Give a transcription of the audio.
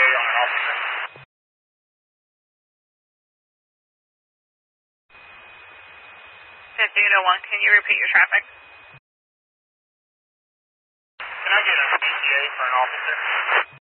on an officer. 1501, can you repeat your traffic?